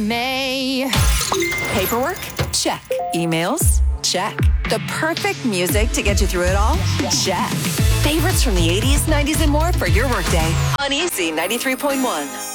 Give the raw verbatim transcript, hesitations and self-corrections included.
May. Paperwork? Check. Emails? Check. The perfect music to get you through it all? Check. Favorites from the eighties, nineties, and more for your workday on Easy ninety-three point one.